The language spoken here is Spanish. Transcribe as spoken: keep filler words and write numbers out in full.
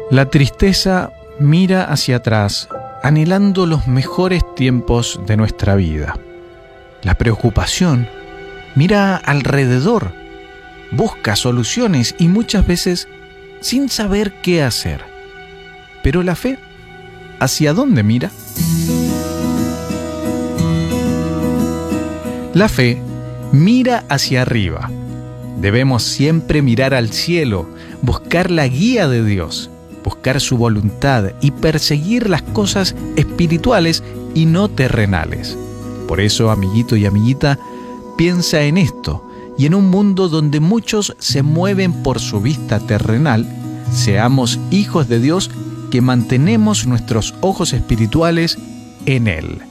La tristeza mira hacia atrás, anhelando los mejores tiempos de nuestra vida. La preocupación mira alrededor, busca soluciones y muchas veces sin saber qué hacer. Pero la fe, ¿hacia dónde mira? La fe mira hacia arriba. Debemos siempre mirar al cielo, buscar la guía de Dios, buscar su voluntad y perseguir las cosas espirituales y no terrenales. Por eso, amiguito y amiguita, piensa en esto y en un mundo donde muchos se mueven por su vista terrenal, seamos hijos de Dios que mantenemos nuestros ojos espirituales en Él.